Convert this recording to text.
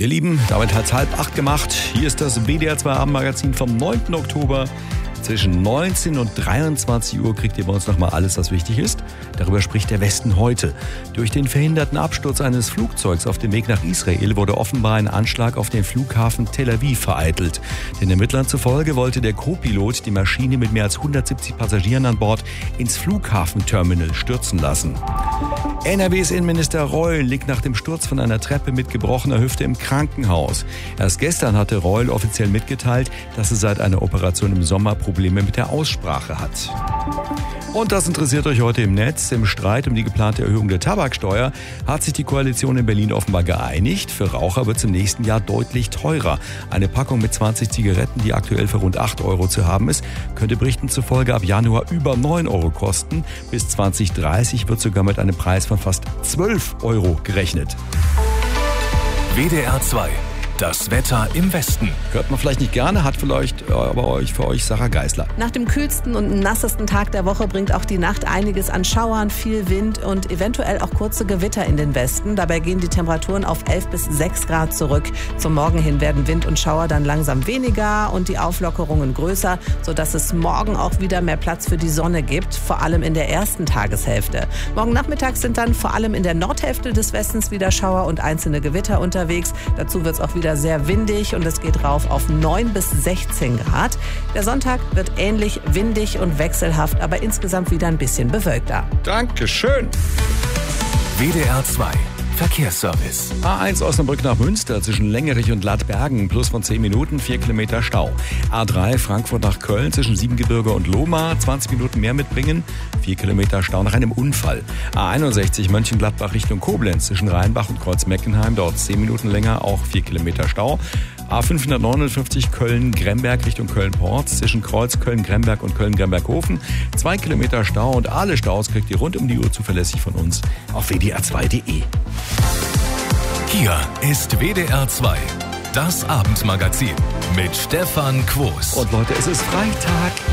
Ihr Lieben, damit hat's 7:30 gemacht. Hier ist das WDR 2 Abendmagazin vom 9. Oktober. Zwischen 19 und 23 Uhr kriegt ihr bei uns nochmal alles, was wichtig ist. Darüber spricht der Westen heute. Durch den verhinderten Absturz eines Flugzeugs auf dem Weg nach Israel wurde offenbar ein Anschlag auf den Flughafen Tel Aviv vereitelt. Den Ermittlern zufolge wollte der Co-Pilot die Maschine mit mehr als 170 Passagieren an Bord ins Flughafenterminal stürzen lassen. NRWs Innenminister Reul liegt nach dem Sturz von einer Treppe mit gebrochener Hüfte im Krankenhaus. Erst gestern hatte Reul offiziell mitgeteilt, dass er seit einer Operation im Sommer Probleme mit der Aussprache hat. Und das interessiert euch heute im Netz. Im Streit um die geplante Erhöhung der Tabaksteuer hat sich die Koalition in Berlin offenbar geeinigt. Für Raucher wird es im nächsten Jahr deutlich teurer. Eine Packung mit 20 Zigaretten, die aktuell für rund 8 Euro zu haben ist, könnte Berichten zufolge ab Januar über 9 Euro kosten. Bis 2030 wird sogar mit einem Preis von fast 12 Euro gerechnet. WDR 2. Das Wetter im Westen. Hört man vielleicht nicht gerne, hat vielleicht aber für euch Sarah Geisler. Nach dem kühlsten und nassesten Tag der Woche bringt auch die Nacht einiges an Schauern, viel Wind und eventuell auch kurze Gewitter in den Westen. Dabei gehen die Temperaturen auf 11 bis 6 Grad zurück. Zum Morgen hin werden Wind und Schauer dann langsam weniger und die Auflockerungen größer, sodass es morgen auch wieder mehr Platz für die Sonne gibt, vor allem in der ersten Tageshälfte. Morgen Nachmittag sind dann vor allem in der Nordhälfte des Westens wieder Schauer und einzelne Gewitter unterwegs. Dazu wird es auch wieder sehr windig und es geht rauf auf 9 bis 16 Grad. Der Sonntag wird ähnlich windig und wechselhaft, aber insgesamt wieder ein bisschen bewölkter. Dankeschön. WDR 2. Verkehrsservice. A1 Osnabrück nach Münster zwischen Längerich und Ladbergen, plus von 10 Minuten, 4 Kilometer Stau. A3 Frankfurt nach Köln zwischen Siebengebirge und Lohmar, 20 Minuten mehr mitbringen, 4 Kilometer Stau nach einem Unfall. A61 Mönchengladbach Richtung Koblenz zwischen Rheinbach und Kreuz-Meckenheim, dort 10 Minuten länger, auch 4 Kilometer Stau. A559 Köln-Gremberg Richtung Köln-Port zwischen Kreuz Köln-Gremberg und Köln-Gremberg-Hofen, 2 Kilometer Stau und alle Staus kriegt ihr rund um die Uhr zuverlässig von uns auf wdr2.de. Hier ist WDR 2, das Abendmagazin mit Stefan Quos. Und Leute, es ist Freitag.